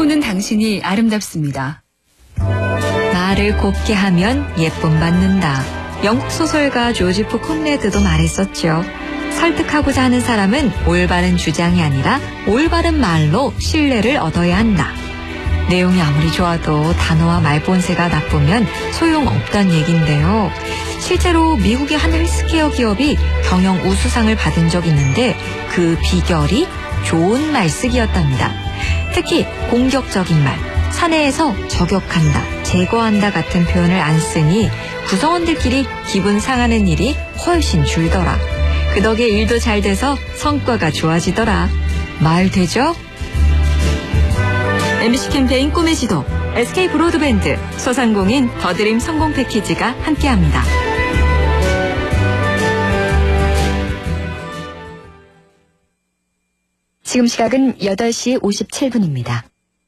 보는 당신이 아름답습니다. 말을 곱게 하면 예쁨 받는다. 영국 소설가 조지프 콘레드도 말했었죠. 설득하고자 하는 사람은 올바른 주장이 아니라 올바른 말로 신뢰를 얻어야 한다. 내용이 아무리 좋아도 단어와 말본새가 나쁘면 소용없다는 얘긴데요. 실제로 미국의 한 헬스케어 기업이 경영 우수상을 받은 적이 있는데 그 비결이 좋은 말쓰기였답니다. 특히 공격적인 말, 사내에서 저격한다, 제거한다 같은 표현을 안 쓰니 구성원들끼리 기분 상하는 일이 훨씬 줄더라. 그 덕에 일도 잘 돼서 성과가 좋아지더라. 말 되죠? MBC 캠페인 꿈의 지도, SK 브로드밴드, 소상공인 더드림 성공 패키지가 함께합니다. 지금 시각은 8시 57분입니다.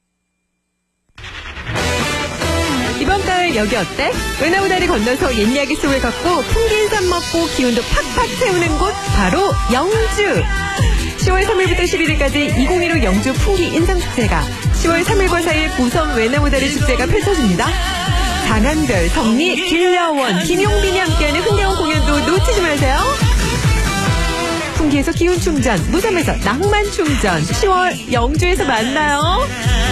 이번 가을 여기 어때? 은하우다리 건너서 옛 이야기 속을 걷고 풍기인삼 먹고 기운도 팍팍 채우는 곳 바로 영주. 10월 3일부터 11일까지 2015 영주 풍기 인삼축제가 10월 3일과 4일 구성 외나무다리 축제가 펼쳐집니다. 장한별, 성리, 길려원, 김용빈이 함께하는 흥겨운 공연도 놓치지 마세요. 풍기에서 기운 충전, 무삼에서 낭만 충전, 10월 영주에서 만나요.